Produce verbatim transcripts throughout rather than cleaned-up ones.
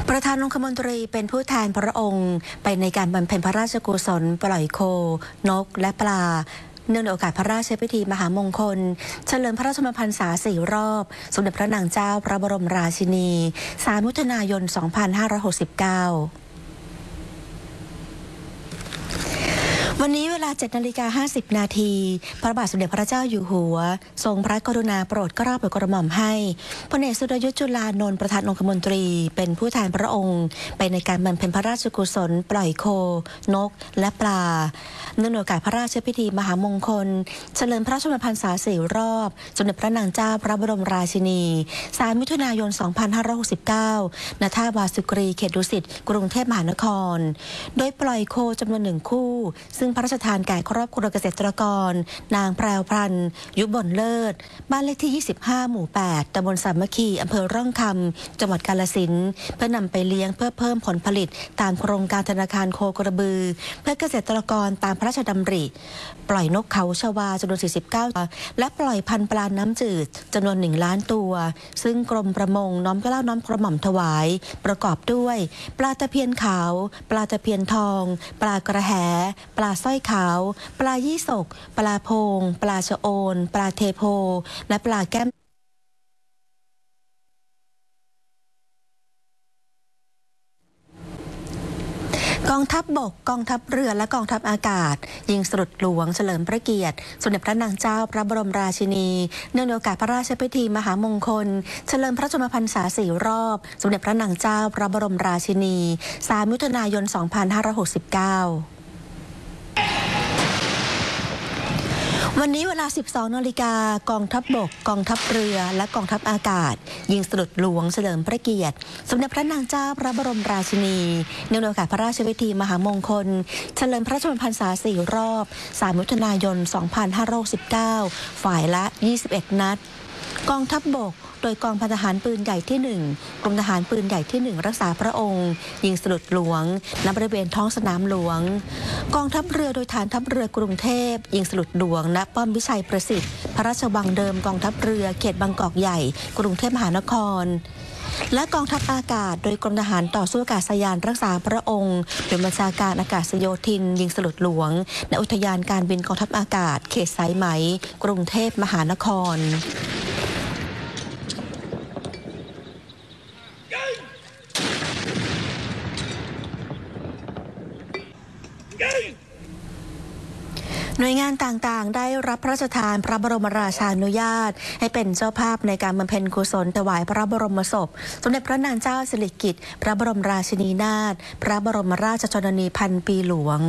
ประธานองคมนตรีเป็นผู้แทนพระองค์ไปในการบำเพ็ญพระราชกุศลปล่อยโคนกและปลาเนื่องในโอกาสพระราชพิธีมหามงคลเฉลิมพระชนมพรรษาสี่รอบสมเด็จพระนางเจ้าพระบรมราชินีสามมิถุนายนสองพันห้าร้อยหกสิบเก้าวันนี้เวลา เจ็ดนาฬิกาห้าสิบนาทีพระบาทสมเด็จพระเจ้าอยู่หัวทรงพระกรุณาโปรดเกล้าโปรดกระหม่อมให้พลเอกสุรยุทธจุลานนท์ประธานองคมนตรีเป็นผู้แทนพระองค์ไปในการบำเพ็ญพระราชกุศลปล่อยโคนกและปลาเนื่องในโอกาสพระราชพิธีมหามงคลเฉลิมพระชนมพรรษาสี่รอบสมเด็จพระนางเจ้าพระบรมราชินีสามมิถุนายนสองพันห้าร้อยหกสิบเก้าณท่าวาสุกรีเขตดุสิตกรุงเทพมหานครโดยปล่อยโคจำนวนหนึ่งคู่ซึ่งพระราชทานแก่ครอบครัวเกษตรกรนางแพรวพรรณยุบลเลิศบ้านเลขที่ยี่สิบห้าหมู่แปดตำบลสามัคคีอำเภอร่องคำจังหวัดกาฬสินธุ์เพื่อนำไปเลี้ยงเพื่อเพิ่มผลผลิตตามโครงการธนาคารโคกระบือเพื่อเกษตรกรตามพระราชดำริปล่อยนกเขาชวาจำนวนสี่สิบเก้าตัวและปล่อยพันธุ์ปลาน้ำจืดจำนวนหนึ่งล้านตัวซึ่งกรมประมงน้อมเกล้าน้อมกระหม่อมถวายประกอบด้วยปลาตะเพียนขาวปลาตะเพียนทองปลากระแหปลาสร้อยขาวปลายี่สกปลาโพงปลาชะโอนปลาเทโพและปลาแก้มกองทัพบกกองทัพเรือและกองทัพอากาศยิงสลุดหลวงเฉลิมพระเกียรติสมเด็จพระนางเจ้าพระบรมราชินีเนื่องในโอกาสพระราชพิธีมหามงคลเฉลิมพระชนมพรรษาสี่รอบสมเด็จพระนางเจ้าพระบรมราชินีสามมิถุนายนสองพันห้าร้อยหกสิบเก้าวันนี้เวลา สิบสองนาฬิกากองทัพบกกองทัพเรือและกองทัพอากาศยิงสลุดหลวงเฉลิมพระเกียรติสมเด็จพระนางเจ้าพระบรมราชินีเนื่องในโอกาสพระราชพิธีมหามงคลเฉลิมพระชนมพรรษาสี่รอบสามมิถุนายนสองพันห้าร้อยหกสิบเก้าฝ่ายละยี่สิบเอ็ดนัดกองทัพบกโดยกองพันทหารปืนใหญ่ที่หนึ่งกรมทหารปืนใหญ่ที่หนึ่งรักษาพระองค์ยิงสลุดหลวงณบริเวณท้องสนามหลวงกองทัพเรือโดยฐานทัพเรือกรุงเทพยิงสลุดหลวงณป้อมวิชัยประสิทธิ์พระราชวังเดิมกองทัพเรือเขตบางกอกใหญ่กรุงเทพมหานครและกองทัพอากาศโดยกรมทหารต่อสู้อากาศยานรักษาพระองค์โดยบัญชาการอากาศโยธินยิงสลุดหลวงณอุทยานการบินกองทัพอากาศเขตสายไหมกรุงเทพมหานครหน่วยงานต่างๆได้รับพระราชทานพระบรมราชานุญาตให้เป็นเจ้าภาพในการบำเพ็ญกุศลถวายพระบรมศพสมเด็จพระนางเจ้าสิริกิติ์พระบรมราชินีนาถพระบรมราชชนนีพันปีหลวง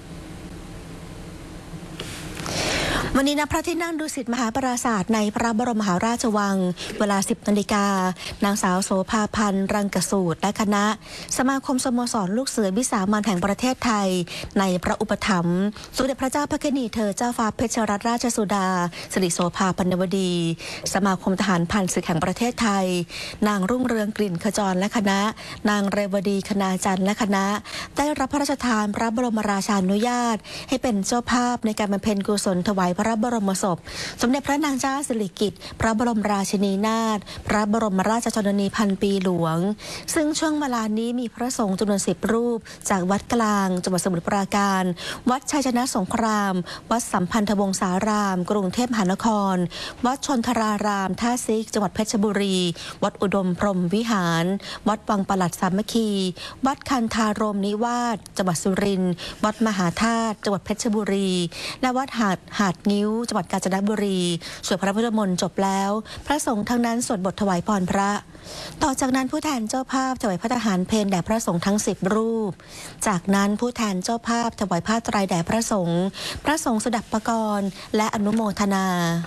วันนี้ณพระที่นั่งดุสิตมหาปราสาทในพระบรมมหาราชวังเวลา สิบนาฬิกานางสาวโสภาพันธ์รังกสูตรและคณะสมาคมสโมสรลูกเสือวิสามัญแห่งประเทศไทยในพระอุปถัมภ์สมเด็จพระเจ้าพระกนิษฐ์เธอเจ้าฟ้าเพชรรัตนราชสุดาสิริโสภาพันวดีสมาคมทหารผ่านศึกแห่งประเทศไทยนางรุ่งเรืองกลิ่นขจรและคณะนางเรวดีคณาจันทร์และคณะได้รับพระราชทานพระบรมราชานุญาตให้เป็นเจ้าภาพในการบำเพ็ญกุศลถวายพระบรมศพสมเด็จพระนางเจ้าสิริกิติ์พระบรมราชินีนาถพระบรมราชชนนีพันปีหลวงซึ่งช่วงเวลานี้มีพระสงฆ์จำนวนสิบรูปจากวัดกลางจังหวัดสมุทรปราการวัดชัยชนะสงครามวัดสัมพันธวงศารามกรุงเทพมหานครวัดชนทรารามท่าซิกจังหวัดเพชรบุรีวัดอุดมพรหมวิหารวัดวังปลัดสามัคคีวัดคันธารมนิวาสจังหวัดสุรินทร์วัดมหาธาตุจังหวัดเพชรบุรีและวัดหาดหาดงิ้วจังหวัดกาญจนบุรีสวดพระพุทธมนต์จบแล้วพระสงฆ์ทั้งนั้นสวดบทถวายพรพระต่อจากนั้นผู้แทนเจ้าภาพถวายพระทหารเพลแด่พระสงฆ์ทั้งสิบรูปจากนั้นผู้แทนเจ้าภาพถวายผ้าไตรแด่พระสงฆ์พระสงฆ์สดับปกรณ์และอนุโมทนา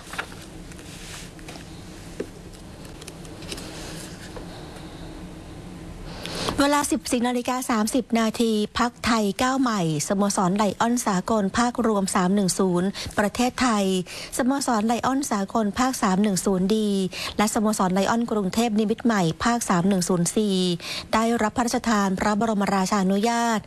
เวลา สิบสี่นาฬิกาสามสิบนาทีพักไทยก้าวใหม่สโมสรไลออนสากลภาครวมสามหนึ่งศูนย์ประเทศไทยสโมสรไลออนสากลภาคสามหนึ่งศูนย์ดีและสโมสรไลออนกรุงเทพนิมิตรใหม่ภาคสามหนึ่งศูนย์สี่ได้รับพระราชทานพระบรมราชานุญาต